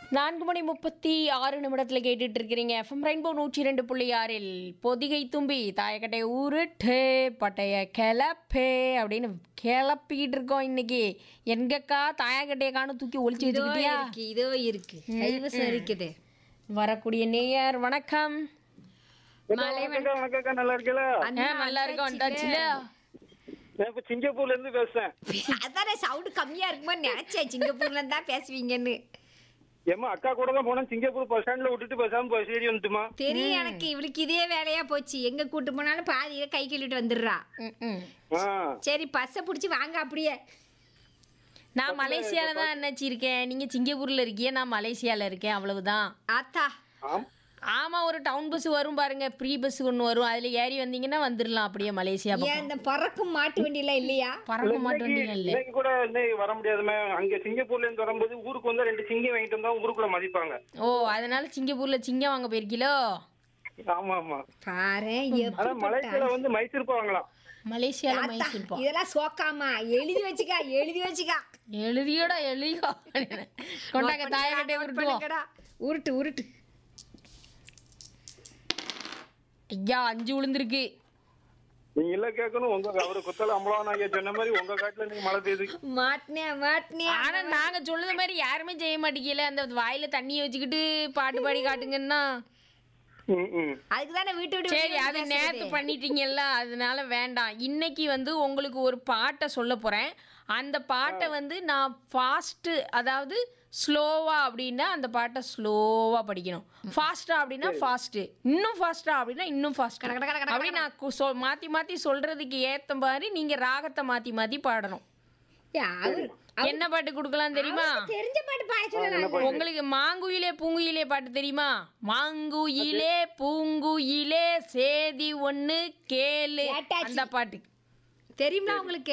4:36 கேட்டுட்டு இருக்கிறீங்க. FM rainbow 102.6 Pothigai தும்பி தாயக்கட்டை ஊருட்டு பட்டைய கிளப்பே அப்படின்னு கிளப்பிக்கிட்டு இருக்கோம் இன்னைக்கு. எங்கக்கா தாயக்கட்டையை காணும் தூக்கி ஒளிச்சு வச்சுக்கிட்டியா? இதோ இருக்கு கைவசம் இருக்குது. வரக்கூடிய நேயர் வணக்கம். வணக்கம், நல்லா இருக்கல? நல்லா இருக்கும். வந்தாச்சுல. இப்ப சிங்கப்பூர்ல இருந்து பேசுறேன். அதானே சவுண்ட் கம்மியா இருக்குமோ நினைச்சேன் சிங்கப்பூர்ல இருந்தா பேசுவீங்கன்னு. ஏமா அக்கா கூட தான் போனேன், சிங்கப்பூர் பஸ் ஸ்டாண்ட்ல விட்டுட்டு பேசாம சரி வந்துட்டுமா. தெரியும் எனக்கு, இவளுக்கு இதே வேலையா போச்சு. எங்க கூட்டு போனாலும் பாதியில கை கழுவிட்டு வந்துடுறா. சரி பஸ்ஸை பிடிச்சி வாங்க அப்படியே. நான் மலேசியால தான் என்னாச்சு இருக்கேன். நீங்க சிங்கப்பூர்ல இருக்கீங்க, நான் மலேசியால இருக்கேன். அவ்வளவுதான். ஆத்தா ஆமா, ஒரு டவுன் பஸ் வரும் பாருங்க, ஃப்ரீ பஸ் ஒன்று வரும். அதுல ஏறி வந்தீங்கன்னா வந்துடலாம் அப்படியே மலேசியா. ஏன் இந்த பறக்கும் மாட்டு வண்டியில இல்லையா? பறக்க மாட்டேன் இல்ல. இன்னைக்கு கூட வர முடியாதுமே. அங்க சிங்கப்பூர்ல இருந்து வரும்போது ஊருக்கு வந்து 2 சிங்கம் வாங்கிட்டு வந்தா ஊருக்குள்ள மதிப்பாங்க. ஓ, அதனால சிங்கப்பூர்ல சிங்கம் வாங்க போயிருக்கீங்களோ? ஆமா ஆமா. பாரு ஆனா மலேசியால வந்து மைசூர் வாங்கலாம். மலேசியால மைசூர் பா. இதெல்லாம் சோக்காமா எழுதி வச்சுக்கா, எழுதி வச்சுக்கா. எழுதியோட எழுதியோ. கொண்டாங்க தாயக்கட்டை உருட்டுவோம். உருட்டு உருட்டு. ஐயா 5 விழுந்திருக்கு. நீங்க இல்ல கேட்கணும். உங்க அவரு குத்தல அம்பளம் ஐயா சொன்ன மாதிரி உங்க காட்டுல நீங்க மழை பெய்யுது. மாட்டினே. ஆனா நாங்க சொல்லுற மாதிரி யாருமே செய்ய மாட்டேங்கல. அந்த வாயில தண்ணியை வச்சுக்கிட்டு பாட்டு பாடி காட்டுங்கன்னா அதுக்கு தானே வீட்டு விட்டு. சரி, அது நேத்து பண்ணிட்டீங்கல்ல, அதனால வேண்டாம். இன்னைக்கு வந்து உங்களுக்கு ஒரு பாட்டை சொல்ல போறேன். அந்த பாட்டை வந்து நான் ஃபாஸ்ட்டு, அதாவது ஸ்லோவா அப்படின்னா அந்த பாட்டை ஸ்லோவா படிக்கணும். ஃபாஸ்டா அப்படின்னா ஃபாஸ்ட்டு, இன்னும் ஃபாஸ்டா அப்படின்னா இன்னும் ஃபாஸ்ட். அப்படி நான் மாத்தி மாத்தி சொல்றதுக்கு ஏத்த மாதிரி நீங்க ராகத்தை மாத்தி மாத்தி பாடணும். என்ன பாட்டு கொடுக்கலாம் தெரியுமா? தெரிஞ்ச பாட்டு பாட சொல்லுங்க. உங்களுக்கு மாங்குயிலே பூங்குயிலே பாட்டு தெரியுமா? மாங்குயிலே பூங்குயிலே சேதி ஒண்ணு கேளு, அந்த பாட்டு தெரியுமா உங்களுக்கு?